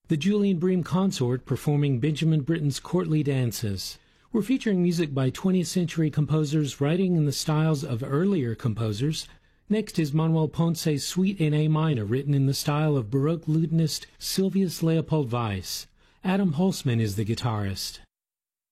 the Julian Bream Consort performing Benjamin Britten's courtly dances. We're featuring music by 20th century composers writing in the styles of earlier composers. Next is Manuel Ponce's Suite in A minor, written in the style of Baroque lutenist Sylvius Leopold Weiss. Adam Holzman is the guitarist.